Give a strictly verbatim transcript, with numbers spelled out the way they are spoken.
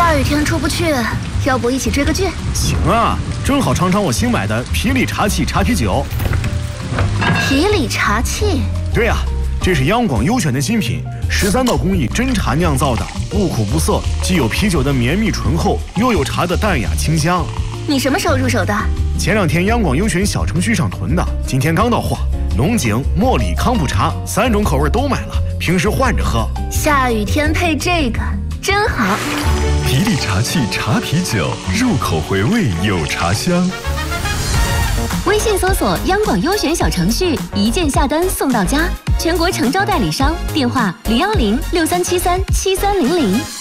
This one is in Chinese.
下雨天出不去，要不一起追个剧？ 行啊，正好尝尝我新买的皮里茶器茶啤酒。 皮里茶器？ 对呀、啊，这是央广优选的新品，十三道工艺真茶酿造的，不苦不涩，既有啤酒的绵密醇厚，又有茶的淡雅清香。 你什么时候入手的？ 前两天央广优选小程序上囤的，今天刚到货。龙井、茉莉、康普茶三种口味都买了，平时换着喝。 下雨天配这个真好。 皮里茶器茶啤酒，入口回味有茶香。 微信搜索央广优选小程序，一键下单送到家。全国诚招代理商，电话零幺零六三七三七三零零。